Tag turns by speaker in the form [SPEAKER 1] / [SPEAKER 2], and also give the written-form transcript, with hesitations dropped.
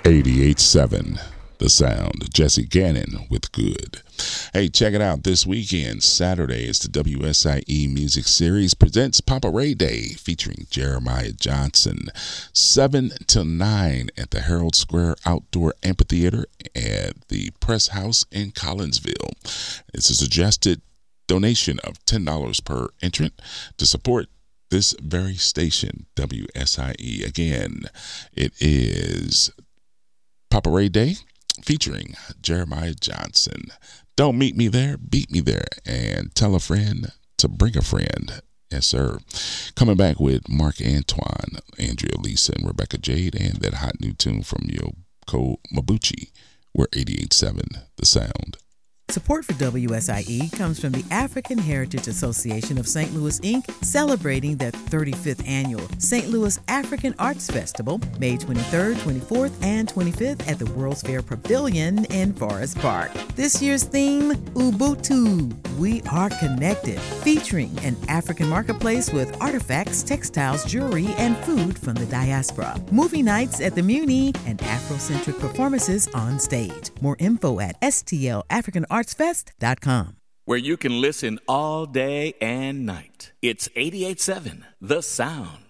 [SPEAKER 1] 88.7 The Sound. Jesse Gannon with Good. Hey, check it out. This weekend, Saturday, is the WSIE Music Series presents Papa Ray Day featuring Jeremiah Johnson. 7 till 9 at the Herald Square Outdoor Amphitheater at the Press House in Collinsville. It's a suggested donation of $10 per entrant to support this very station, WSIE. Again, it is Papa Ray Day featuring Jeremiah Johnson. Don't meet me there, beat me there, and tell a friend to bring a friend. Yes, sir. Coming back with Mark Antoine, Andrea Lisa, and Rebecca Jade, and that hot new tune from Yoko Mabuchi. We're 88.7 The Sound.
[SPEAKER 2] Support for WSIE comes from the African Heritage Association of St. Louis, Inc., celebrating their 35th annual St. Louis African Arts Festival, May 23rd, 24th, and 25th at the World's Fair Pavilion in Forest Park. This year's theme, Ubuntu, We Are Connected, featuring an African marketplace with artifacts, textiles, jewelry, and food from the diaspora. Movie nights at the Muni and Afrocentric performances on stage. More info at STLAfricanArtsFest.com.
[SPEAKER 3] Where you can listen all day and night. It's 88.7 The Sound.